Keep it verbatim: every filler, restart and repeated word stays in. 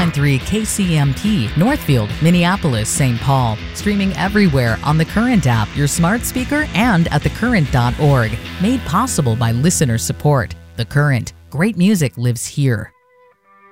one three K C M P, Northfield, Minneapolis, Saint Paul. Streaming everywhere on the Current app, your smart speaker, and at the current dot org. Made possible by listener support. The Current. Great music lives here.